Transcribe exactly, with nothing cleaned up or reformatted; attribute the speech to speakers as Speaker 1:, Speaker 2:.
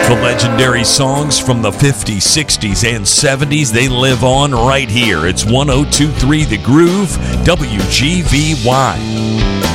Speaker 1: The legendary songs from the fifties, sixties, and seventies, they live on right here. It's one oh two point three The Groove, W G V Y.